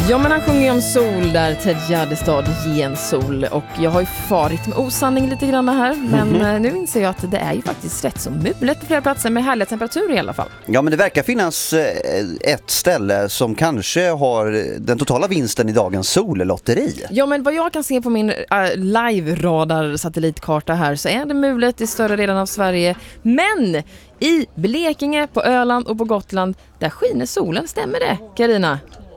Ja, men han sjunger ju om sol där, Ted Gärdestad, Ge en sol. Och jag har ju farit med osanning lite grann här. Men nu inser jag att det är ju faktiskt rätt så mulet på flera platser med härliga temperaturer i alla fall. Ja, men det verkar finnas ett ställe som kanske har den totala vinsten i dagens sollotteri. Ja, men vad jag kan se på min live-radar-satellitkarta här så är det mulet i större delen av Sverige. Men i Blekinge, på Öland och på Gotland, där skiner solen. Stämmer det, Carina?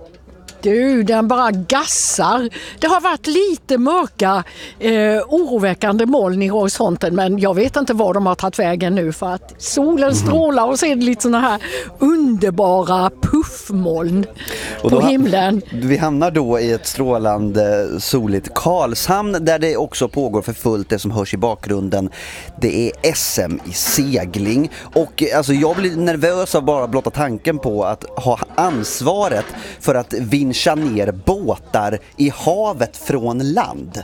Du, den bara gassar. Det har varit lite mörka, oroväckande moln i horisonten, men jag vet inte var de har tagit vägen nu för att solen strålar och så är det lite såna här underbara puffmoln på himlen. Vi hamnar då i ett strålande soligt Karlshamn där det också pågår för fullt. Det som hörs i bakgrunden, det är SM i segling. Och alltså, jag blir nervös av bara blotta tanken på att ha ansvaret för att vincha ner båtar i havet från land.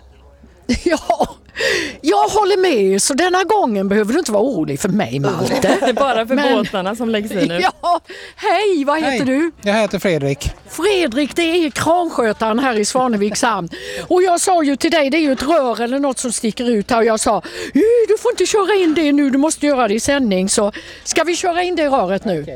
Ja, jag håller med. Så denna gången behöver du inte vara orolig för mig, Malte. Det är bara för båtarna som läggs in nu. Ja, hej, vad heter du? Jag heter Fredrik. Fredrik, det är kranskötaren här i Svaneviks hamn. Och jag sa ju till dig, det är ju ett rör eller något som sticker ut här. Och jag sa, du får inte köra in det nu, du måste göra det i sändning. Så ska vi köra in det röret nu?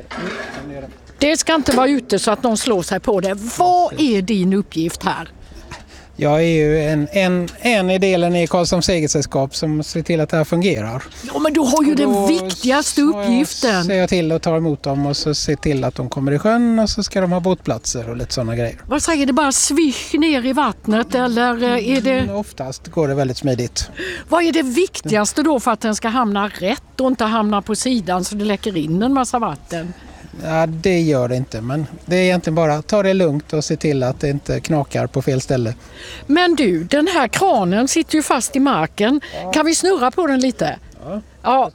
Det ska inte vara ute så att någon slår sig på det. Vad är din uppgift här? Jag är ju en i delen i Karlshamns segelsällskap som ser till att det här fungerar. Ja, men du har ju den viktigaste uppgiften. Ser jag till att ta emot dem och så se till att de kommer i sjön och så ska de ha båtplatser och lite sådana grejer. Vad säger det, bara svisch ner i vattnet eller är det... Oftast går det väldigt smidigt. Vad är det viktigaste då för att den ska hamna rätt och inte hamna på sidan så det läcker in en massa vatten? Ja, det gör det inte, men det är egentligen bara ta det lugnt och se till att det inte knakar på fel ställe. Men du, den här kranen sitter ju fast i marken. Ja. Kan vi snurra på den lite? Ja,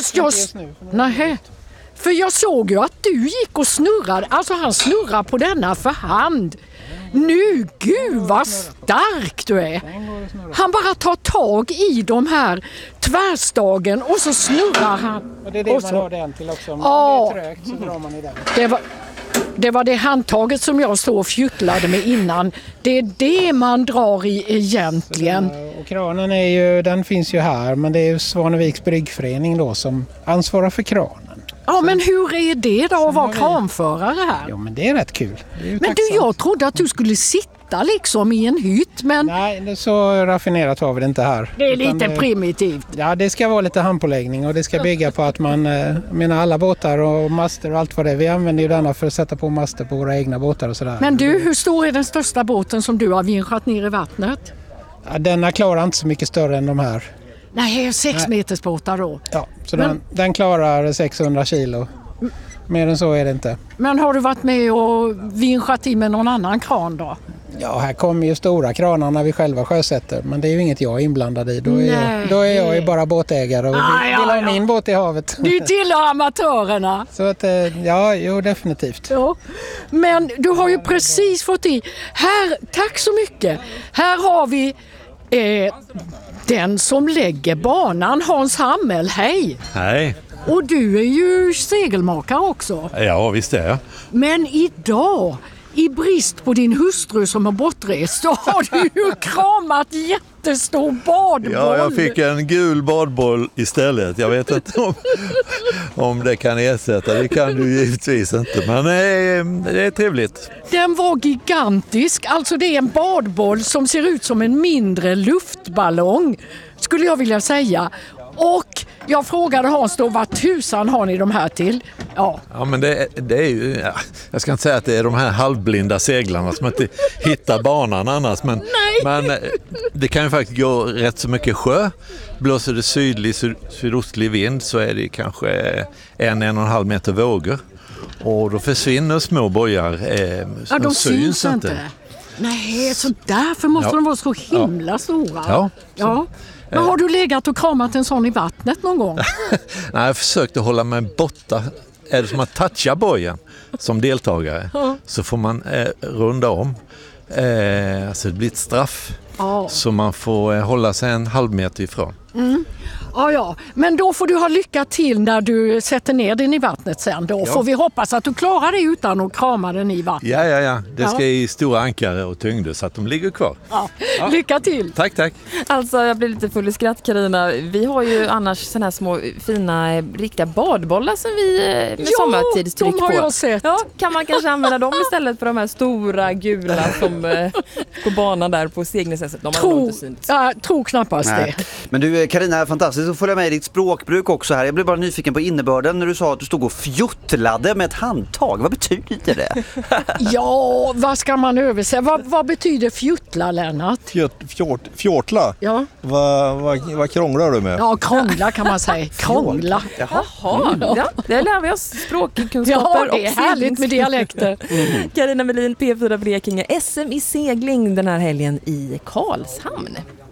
för jag såg ju att du gick och snurrade. Alltså han snurrar på denna för hand. Nu, gud vad stark du är. Han bara tar tag i de här tvärstagen och så snurrar han. Och det är det man har den till också. Om det är trögt så drar man i den. Det var det handtaget som jag stod och fjuttlade med innan. Det är det man drar i egentligen. Och kranen är ju, den finns ju här, men det är ju Svaneviks bryggförening då som ansvarar för kranen. Ja, men hur är det då att vara kranförare här? Ja, men det är rätt kul. Men du, jag trodde att du skulle sitta liksom i en hytt, men... Nej, det är så raffinerat har vi det inte här. Det är lite primitivt. Ja, det ska vara lite handpåläggning och det ska bygga på att man menar alla båtar och master och allt vad det är. Vi använder ju denna för att sätta på master på våra egna båtar och sådär. Men du, hur stor är den största båten som du har vinschat ner i vattnet? Ja, denna klarar inte så mycket större än de här. Nej, 6 meters båtar då. Ja, så den klarar 600 kilo. Mer än så är det inte. Men har du varit med och vinschat i med någon annan kran då? Ja, här kommer ju stora kranar när vi själva sjösätter. Men det är ju inget jag är inblandad i. Då är jag ju bara båtägare och vill ha min båt i havet. Du tillhör amatörerna. Så att, definitivt. Ja. Men du har ju precis fått i. Här, tack så mycket. Här har vi... den som lägger banan, Hans Hammel, hej! Hej! Och du är ju segelmakare också. Ja, visst är jag. Men idag, i brist på din hustru som har bortrest, så har du ju kramat jättestor badboll. Ja, jag fick en gul badboll istället. Jag vet inte om det kan ersätta. Det kan du givetvis inte, men det är trevligt. Den var gigantisk. Alltså det är en badboll som ser ut som en mindre luftballong, skulle jag vilja säga. Och jag frågade Hans då, vad tusan har ni de här till? Ja, men det är ju... Ja, jag ska inte säga att det är de här halvblinda seglarna som inte hittar banan annars. Men det kan ju faktiskt gå rätt så mycket sjö. Blåser det sydostlig vind så är det kanske 1,5 meter vågor. Och då försvinner små bojar. De syns inte. Nej, så därför måste de vara så himla stora. Ja. Men har du legat och kramat en sån i vattnet någon gång? Nej, jag försökte hålla mig borta. Är det som att toucha bojen som deltagare så får man runda om. Alltså det blir ett straff. Så man får hålla sig 1,5 meter ifrån. Ja, men då får du ha lycka till när du sätter ner den i vattnet sen. Då får vi hoppas att du klarar det utan att krama den i vattnet. Ja. Det ska i stora ankare och tyngder så att de ligger kvar. Ja. Lycka till! Tack. Alltså jag blir lite full i skratt, Carina. Vi har ju annars såna här små fina riktiga badbollar som vi med sommartidstryck på. De har jag sett. Ja, kan man kanske använda dem istället för de här stora gula som på banan där på Segnäset. De har inte synt. Jag tror knappast det. Men du Carina, fantastiskt att följa med i ditt språkbruk också här. Jag blev bara nyfiken på innebörden när du sa att du stod och fjuttlade med ett handtag. Vad betyder det? Ja, vad ska man översätta? Vad betyder fjuttla, Lennart? Fjortla? Ja. Vad krånglar du med? Ja, krångla kan man säga. Krångla. Jaha, ja, det lär vi oss språkkunskaper. Ja, det är härligt med dialekter. Carina Melin, P4 Blekinge, SM i segling den här helgen i Karlshamn.